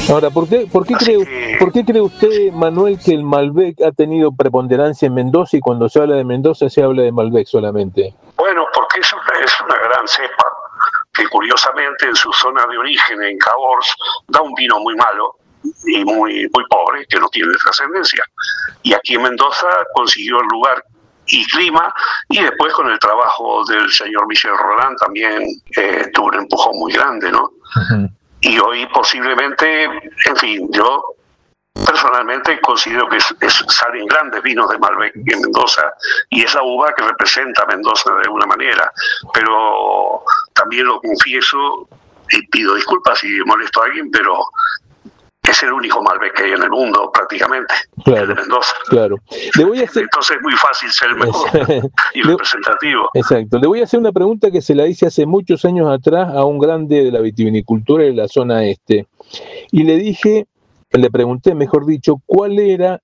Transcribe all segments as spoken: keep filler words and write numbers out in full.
Ahora, ¿por qué, por qué cree, que... ¿por qué cree usted, Manuel, que el Malbec ha tenido preponderancia en Mendoza y cuando se habla de Mendoza se habla de Malbec solamente? Bueno, porque es una, es una gran cepa que curiosamente en su zona de origen, en Cahors, da un vino muy malo y muy, muy pobre, que no tiene trascendencia. Y aquí en Mendoza consiguió el lugar y clima, y después con el trabajo del señor Michel Roland también eh, tuvo un empujón muy grande, ¿no? Uh-huh. Y hoy posiblemente, en fin, yo personalmente considero que es, es, salen grandes vinos de Malbec en Mendoza, y es la uva que representa a Mendoza de alguna manera, pero también lo confieso y pido disculpas si molesto a alguien, pero es el único Malbec que hay en el mundo, prácticamente, claro, el de Mendoza. Claro. Le voy a hacer... Entonces es muy fácil ser el mejor y Le... representativo. Exacto. Le voy a hacer una pregunta que se la hice hace muchos años atrás a un grande de la vitivinicultura de la zona este. Y le dije, le pregunté, mejor dicho, cuál era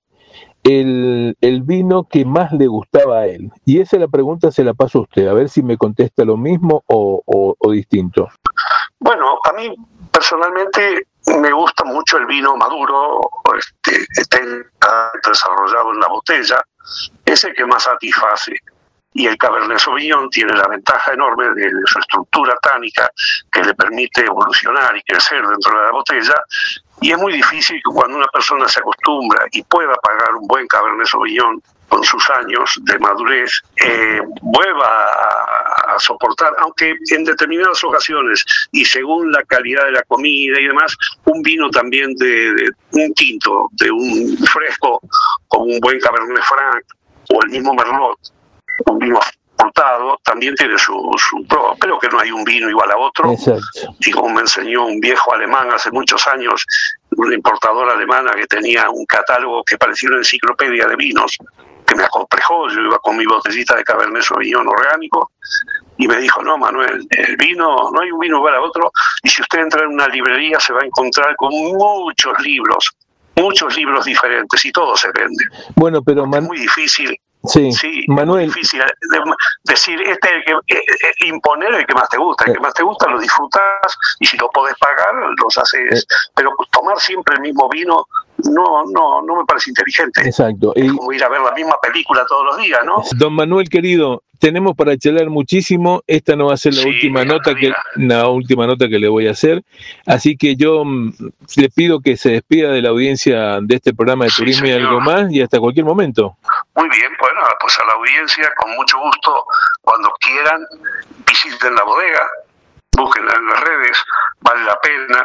el, el vino que más le gustaba a él. Y esa la pregunta se la paso a usted, a ver si me contesta lo mismo o, o, o distinto. Bueno, a mí personalmente me gusta mucho el vino maduro, este, está desarrollado en la botella, es el que más satisface. Y el Cabernet Sauvignon tiene la ventaja enorme de su estructura tánica que le permite evolucionar y crecer dentro de la botella. Y es muy difícil que cuando una persona se acostumbra y pueda pagar un buen Cabernet Sauvignon con sus años de madurez, eh, vuelva a, a soportar, aunque en determinadas ocasiones y según la calidad de la comida y demás, un vino también de, de un tinto, de un fresco, como un buen Cabernet Franc o el mismo Merlot, un vino frutado, también tiene su, su pro, pero que no hay un vino igual a otro. Exacto. Y como me enseñó un viejo alemán hace muchos años, una importadora alemana que tenía un catálogo que parecía una enciclopedia de vinos, que me acomplejó. Yo iba con mi botellita de Cabernet Sauvignon orgánico y me dijo, no, Manuel, el vino, no hay un vino igual a otro, y si usted entra en una librería se va a encontrar con muchos libros, muchos libros diferentes, y todo se vende. Bueno, pero man... es muy difícil. Sí, sí, Manuel. Es difícil decir, este es el que, eh, imponer el que más te gusta, el que más te gusta lo disfrutas, y si lo podés pagar, los haces, eh. pero tomar siempre el mismo vino no no no me parece inteligente. Exacto. Es y... como ir a ver la misma película todos los días, ¿no? Don Manuel, querido, tenemos para charlar muchísimo. Esta no va a ser la sí, última nota que la última nota que le voy a hacer, así que yo mm, le pido que se despida de la audiencia de este programa de sí, Turismo señor. Y Algo Más, y hasta cualquier momento. Muy bien, bueno, pues a la audiencia, con mucho gusto, cuando quieran, visiten la bodega, búsquenla en las redes, vale la pena,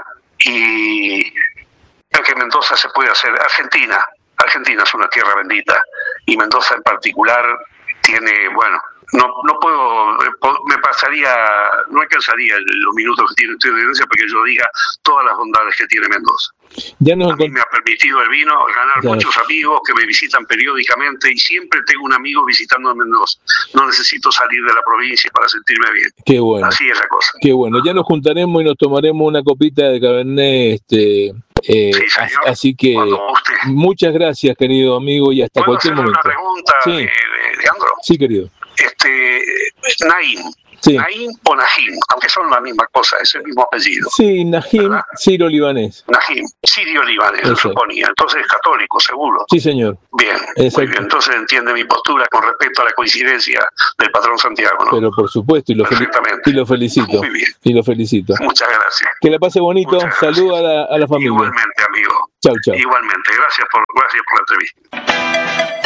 y en que Mendoza se puede hacer. Argentina, Argentina es una tierra bendita, y Mendoza en particular tiene, bueno, no no puedo, me pasaría, no alcanzaría los minutos que tiene usted de audiencia porque yo diga todas las bondades que tiene Mendoza. Ya nos a mí me ha permitido el vino ganar ya. muchos amigos que me visitan periódicamente, y siempre tengo un amigo visitando a Mendoza. No necesito salir de la provincia para sentirme bien. Qué bueno. Así es la cosa. Qué bueno. Ya nos juntaremos y nos tomaremos una copita de Cabernet. Este, eh, sí, señor. Así que muchas gracias, querido amigo, y hasta cualquier momento. ¿Puedo hacer una pregunta, sí. de, de Andro? Sí, querido. Este, Naim. Sí. Naim o Najim, aunque son la misma cosa, es el mismo apellido. Sí, Najim, sirio-libanés. Najim, sirio-libanés, lo suponía. Entonces es católico, seguro. Sí, señor. Bien, exacto. Muy bien. Entonces entiende mi postura con respecto a la coincidencia del patrón Santiago, ¿no? Pero por supuesto, y lo, fel- y lo felicito. Muy bien. Y lo felicito. Muchas gracias. Que la pase bonito. Saludos a la, a la familia. Igualmente, amigo. Chau, chau. Igualmente. Gracias por, gracias por la entrevista.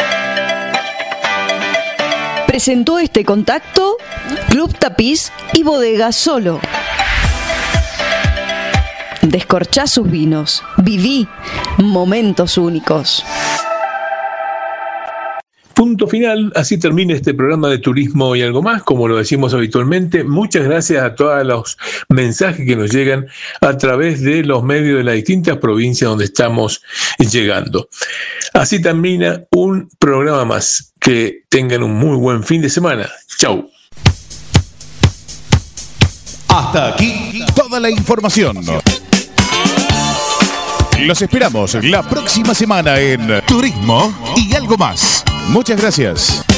Presentó este contacto Club Tapiz y Bodega Solo. Descorchá sus vinos. Viví momentos únicos. Punto final, así termina este programa de Turismo y Algo Más, como lo decimos habitualmente. Muchas gracias a todos los mensajes que nos llegan a través de los medios de las distintas provincias donde estamos llegando. Así termina un programa más. Que tengan un muy buen fin de semana. Chau. Hasta aquí toda la información. Los esperamos la próxima semana en Turismo y Algo Más. Muchas gracias.